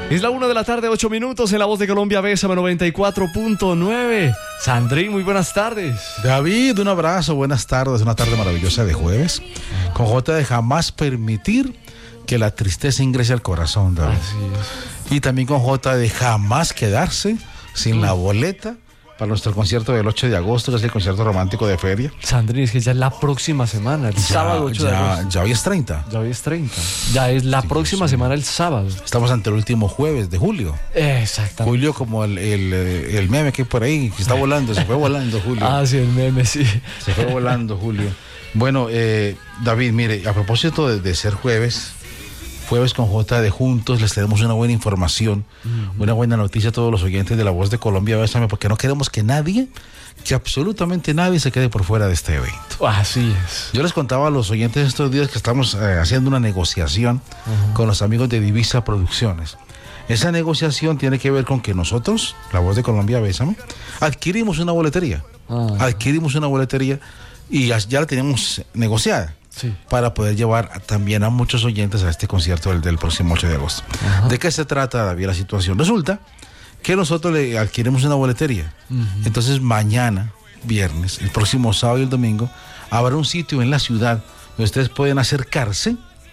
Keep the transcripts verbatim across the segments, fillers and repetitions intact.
Es la una de la tarde, ocho minutos, en La Voz de Colombia, Bésame noventa y cuatro punto nueve. Sandrín, muy buenas tardes. David, un abrazo, buenas tardes, una tarde maravillosa de jueves, con J de jamás permitir que la tristeza ingrese al corazón, David. Así es. Y también con J de jamás quedarse sin la boleta para nuestro concierto del ocho de agosto, que es el concierto romántico de feria. Sandrín, es que ya es la próxima semana, el Ya, sábado ocho de ya, agosto. ya hoy es treinta. Ya hoy es treinta. Ya es la Sí, próxima sí. semana, el sábado. Estamos ante el último jueves de julio. Exactamente. Julio como el, el, el meme que hay por ahí, que está volando, se fue volando Julio. Ah, sí, el meme, sí. Se fue volando Julio. Bueno, eh, David, mire, a propósito de, de ser jueves, jueves con J de Juntos, les tenemos una buena información, uh-huh. una buena noticia a todos los oyentes de La Voz de Colombia, Bésame, porque no queremos que nadie, que absolutamente nadie se quede por fuera de este evento. Así es. Yo les contaba a los oyentes estos días que estamos eh, haciendo una negociación uh-huh. con los amigos de Divisa Producciones. Esa negociación tiene que ver con que nosotros, La Voz de Colombia, Bésame, adquirimos una boletería. Uh-huh. Adquirimos una boletería y ya, ya la tenemos negociada. Sí. Para poder llevar también a muchos oyentes a este concierto del, del próximo ocho de agosto. Ajá. ¿De qué se trata, David, la situación? Resulta que nosotros le adquirimos una boletería. Uh-huh. Entonces mañana, viernes, el próximo sábado y el domingo, habrá un sitio en la ciudad donde ustedes pueden acercarse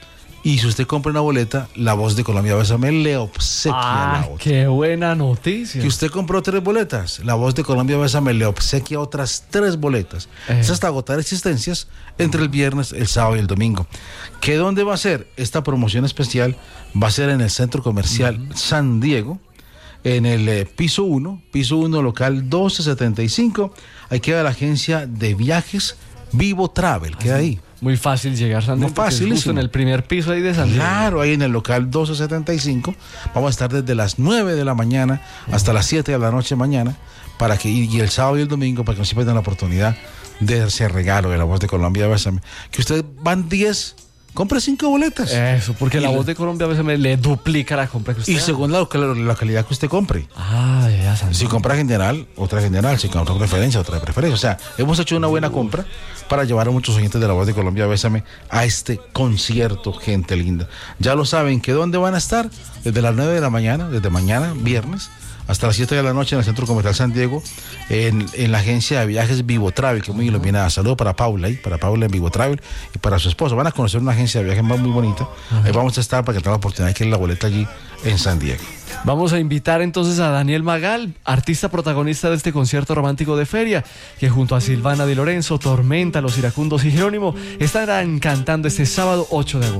y si usted compra una boleta, La Voz de Colombia, Bésame le obsequia ah, la otra. ¡Qué buena noticia! Que usted compró tres boletas, La Voz de Colombia, Bésame le obsequia otras tres boletas. Eh. Es hasta agotar existencias entre el viernes, el sábado y el domingo. ¿Qué dónde va a ser? Esta promoción especial va a ser en el Centro Comercial uh-huh. San Diego, en el eh, piso uno, piso uno, local doce setenta y cinco. Ahí queda la agencia de viajes Vivo Travel, queda ahí. Muy fácil llegar, Sandrín. Muy fácil. Justo en el primer piso ahí de San Diego. Claro, ahí en el local doce setenta y cinco. Vamos a estar desde las nueve de la mañana hasta las siete de la noche mañana. Para que, y el sábado y el domingo, para que nos tengan la oportunidad de ese regalo de La Voz de Colombia, Bésame. Que ustedes van diez, compre cinco boletas. Eso, porque La Voz de Colombia, Bésame le duplica la compra que usted Y haga. según la, la calidad que usted compre. Ah, ya, Sandrín. Si compra general, otra general. Si compra preferencia, otra preferencia. O sea, hemos hecho una buena compra para llevar a muchos oyentes de La Voz de Colombia, Bésame, a este concierto, gente linda. Ya lo saben, que ¿dónde van a estar? Desde las nueve de la mañana, desde mañana, viernes, hasta las siete de la noche en el Centro Comercial San Diego, en, en la agencia de viajes Vivo Travel, que es muy iluminada. Saludos para Paula, ahí, para Paula en Vivo Travel y para su esposo. Van a conocer una agencia de viajes muy bonita. Ahí vamos a estar para que tengan la oportunidad de que la boleta allí en San Diego. Vamos a invitar entonces a Daniel Magal, artista protagonista de este concierto romántico de feria, que junto a Silvana Di Lorenzo, Tormenta, Los Iracundos y Jerónimo estarán cantando este sábado ocho de agosto.